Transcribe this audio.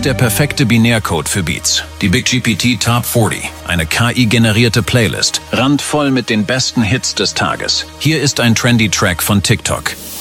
ist der perfekte Binärcode für Beats. Die Big GPT Top 40, eine KI-generierte Playlist, randvoll mit den besten Hits des Tages. Hier ist ein trendy Track von TikTok.